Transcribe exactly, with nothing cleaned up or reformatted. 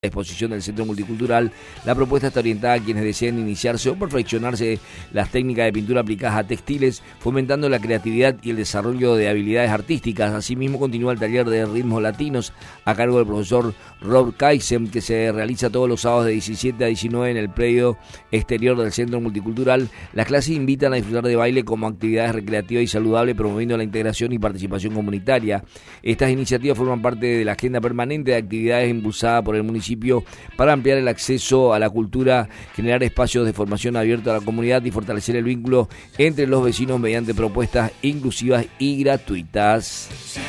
exposición del Centro Multicultural. La propuesta está orientada a quienes deseen iniciarse o perfeccionarse las técnicas de pintura aplicadas a textiles, fomentando la creatividad y el desarrollo de habilidades artísticas. Asimismo, continúa el taller de ritmos latinos a cargo del profesor Rob Kaisen, que se realiza todos los sábados de diecisiete a diecinueve en el predio exterior del Centro Multicultural. Las clases invitan a disfrutar de baile como actividades recreativas y saludables, promoviendo la integración y participación comunitaria. Estas iniciativas forman parte de la agenda permanente de actividades impulsada por el municipio para ampliar el acceso a la cultura, generar espacios de formación abiertos a la comunidad y fortalecer el vínculo entre los vecinos mediante propuestas inclusivas y gratuitas.